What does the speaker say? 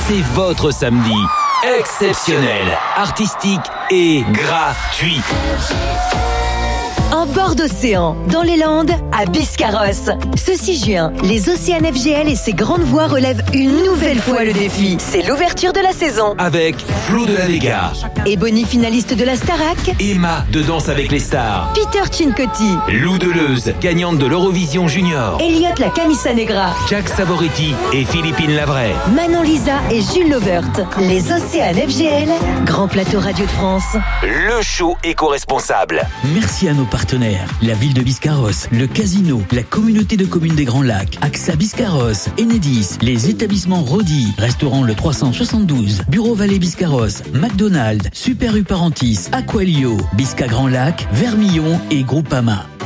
c'est votre samedi. Exceptionnel, artistique et gratuit. En bord d'océan, dans les Landes, à Biscarrosse. Ce 6 juin, les Océanes FGL et ses grandes voix relèvent une nouvelle fois le défi. C'est l'ouverture de la saison. Avec Flo de la Vega, Ebony, finaliste de la Starac. Emma de Danse avec les stars, Peter Cincotti. Lou Deleuze, gagnante de l'Eurovision Junior, Elliot la Camisa Negra. Jack Savoretti et Philippine Lavray. Manon Lisa et Jules Lovert. Les Océanes FGL, Grand Plateau Radio de France. Le show éco-responsable. Merci à nos partenaires, la ville de Biscarrosse, le casino, la communauté de communes des Grands Lacs, AXA Biscarrosse, Enedis, les établissements Rodi, restaurant le 372, Bureau Vallée Biscarrosse, McDonald's, Super U Parentis, Aqualio, Bisca Grand Lac, Vermillon et Groupama.